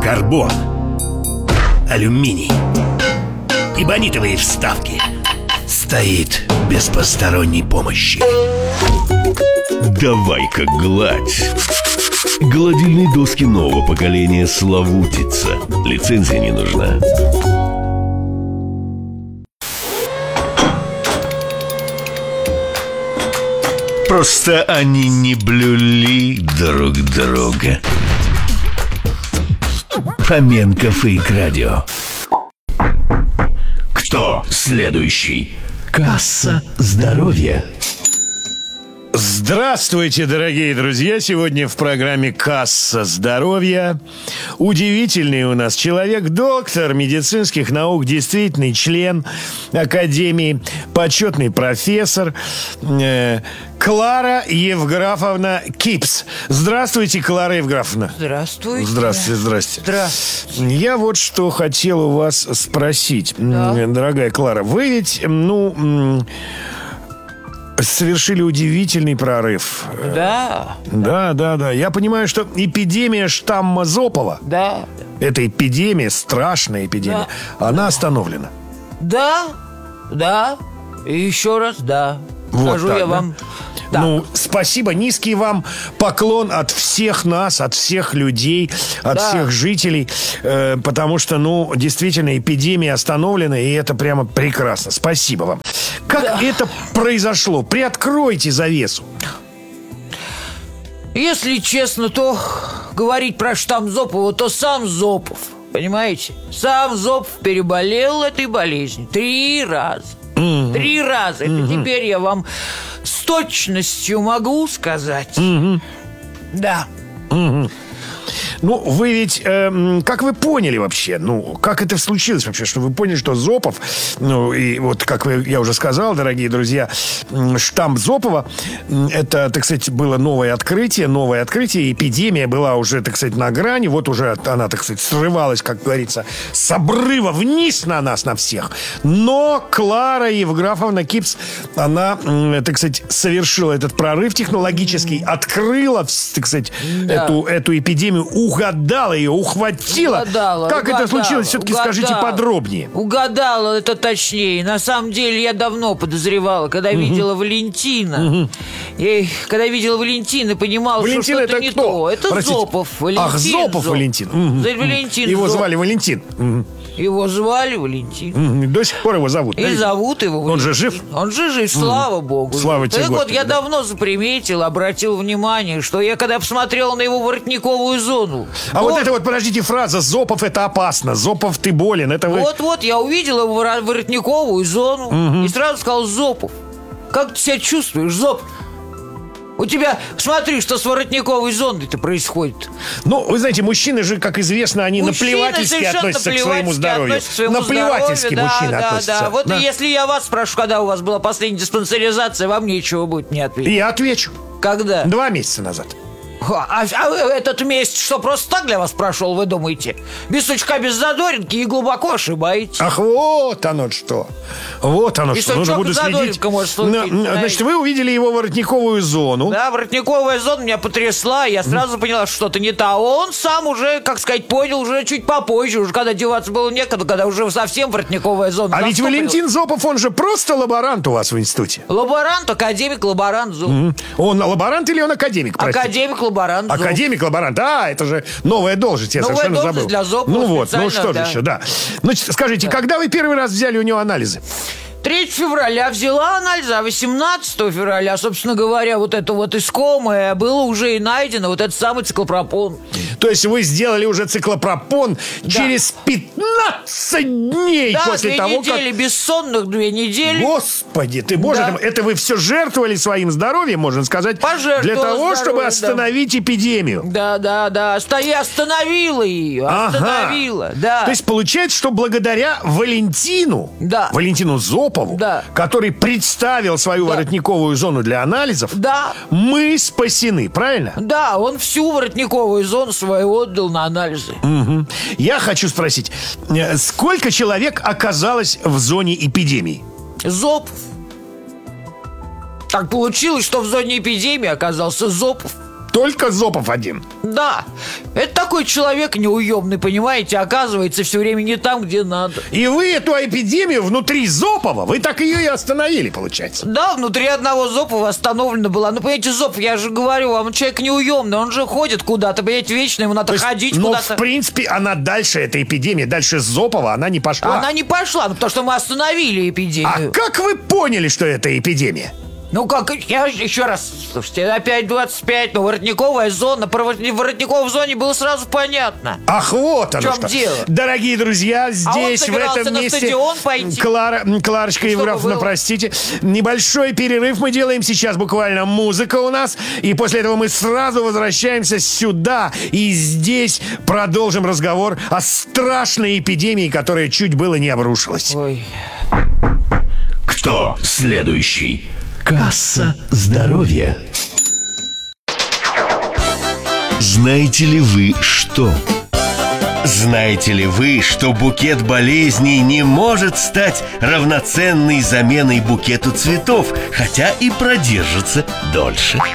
карбон, алюминий и бонитовые вставки. Стоит без посторонней помощи. Давай-ка гладь. Гладильные доски нового поколения Славутица. Лицензия не нужна. Просто они не блюли друг друга. Фоменко Фейк Радио. Кто следующий? Касса здоровья. Здравствуйте, дорогие друзья! Сегодня в программе «Касса здоровья» удивительный у нас человек, доктор медицинских наук, действительный член Академии, почетный профессор Клара Евграфовна Кипс. Здравствуйте, Клара Евграфовна. Здравствуйте. Здравствуйте. Здравствуйте. Я вот что хотел у вас спросить, Да. Дорогая Клара. Вы ведь, совершили удивительный прорыв. Да. Да. Я понимаю, что эпидемия штамма Зопова, Да. эта эпидемия, страшная эпидемия, она остановлена. Да. И еще раз да. Вот Скажу так, я да? вам. Да. Ну, спасибо, низкий вам поклон от всех нас, от всех людей, от Да. всех жителей, потому что, действительно, эпидемия остановлена, и это прямо прекрасно. Спасибо вам. Как это произошло? Приоткройте завесу. Если честно, то говорить про штамм Зопова, то сам Зопов, понимаете? Сам Зопов переболел этой болезнью 3 раза. 3 раза. Это теперь я вам с точностью могу сказать. Да. Вы ведь, как вы поняли вообще, как это случилось вообще, что вы поняли, что Зопов, и вот, как я уже сказал, дорогие друзья, штамм Зопова, это, так сказать, было новое открытие, эпидемия была уже, так сказать, на грани, вот уже она, так сказать, срывалась, как говорится, с обрыва вниз на нас, на всех. Но Клара Евграфовна Кипс, она, так сказать, совершила этот прорыв технологический, открыла, так сказать, эту эпидемию, угадала ее, ухватила. Как это случилось, все-таки скажите подробнее. Угадала, это точнее. На самом деле я давно подозревала, когда видела Валентина. Когда видела Валентина, понимала, Валентин, что что-то это не кто? то. Это Простите. Зопов. Валентин. Ах, Зопов Валентин. Валентин. Его Зопов. звали Валентин. Его звали Валентин. До сих пор его зовут. И зовут его Валентин. Он же жив? Он же жив, слава богу. Слава тебе, Так вот, Господи, я да. давно заприметил, обратил внимание, что я когда посмотрел на его воротниковую зону... А вот это вот, подождите, фраза «Зопов, это опасно», «Зопов, ты болен», это вы... Вот, я увидел его воротниковую зону и сразу сказал: Зопов, как ты себя чувствуешь, Зопов? У тебя, смотри, что с воротниковой зоной-то происходит. Вы знаете, мужчины же, как известно, они Мужчины наплевательски совершенно относятся к своему здоровью. относятся к своему Наплевательски здоровью, мужчины да, относятся. Да. Вот если я вас спрошу, когда у вас была последняя диспансеризация, вам нечего будет мне ответить. Я отвечу. Когда? 2 месяца назад. А этот месяц что, просто так для вас прошел, вы думаете? Без сучка, без задоринки, и глубоко ошибаетесь. Ах, вот оно что. Вот оно И что. Нужно сучок буду и следить. задоринка может случиться, Значит, вы увидели его воротниковую зону. Да, воротниковая зона меня потрясла. Я сразу поняла, что что-то не то. А он сам уже, как сказать, понял уже чуть попозже. Уже когда деваться было некогда, когда уже совсем воротниковая зона. А ведь Валентин Зопов, он же просто лаборант у вас в институте. Лаборант, академик, лаборант, Зопов. Он лаборант или он академик? Простите? Академик, лаборант, Зопов. Академик-лаборант. Это же новая должность, я Новая совершенно должность забыл. для Зопова что специально, же еще, да. Значит, скажите, когда вы первый раз взяли у него анализы? 3 февраля взяла анализ, а 18 февраля, собственно говоря, вот это вот искомое было уже и найдено, вот этот самый циклопропон. То есть вы сделали уже циклопропон через 15 дней Да, после 2 того, недели, бессонных 2 недели. Господи, ты, боже ты мой, это вы все жертвовали своим здоровьем, можно сказать, Пожертвовала для того, чтобы здоровьем, остановить эпидемию. Да. Я остановила ее, остановила, да. То есть получается, что благодаря Валентину, Да. Валентину Зопову, Да. который представил свою воротниковую зону для анализов, Да. мы спасены, правильно? Да, он всю воротниковую зону свою отдал на анализы. Я хочу спросить, сколько человек оказалось в зоне эпидемии? Зопов. Так получилось, что в зоне эпидемии оказался Зопов. только Зопов один. Да, это такой человек неуемный, понимаете, оказывается все время не там, где надо. И вы эту эпидемию внутри Зопова, вы так ее и остановили, получается. Да, внутри одного Зопова остановлена была. Ну, понимаете, Зопов, я же говорю вам, он человек неуемный, он же ходит куда-то, понимаете, вечно ему надо ходить но, куда-то. в принципе, она дальше, эта эпидемия, дальше Зопова, она не пошла. Она не пошла, ну, потому что мы остановили эпидемию. А как вы поняли, что это эпидемия? Ну как, я еще раз, слушайте, опять 25, ну воротниковая зона, про воротниковой зоне было сразу понятно. Ах, вот оно В чем что. дело? Дорогие друзья, здесь, в этом на месте стадион пойти. Кларочка Евграфовна, было? простите. Небольшой перерыв мы делаем. Сейчас буквально музыка у нас. И после этого мы сразу возвращаемся сюда. И здесь продолжим разговор о страшной эпидемии, которая чуть было не обрушилась. Ой. Кто следующий? Касса здоровья. Знаете ли вы что? Знаете ли вы, что букет болезней не может стать равноценной заменой букету цветов, хотя и продержится дольше?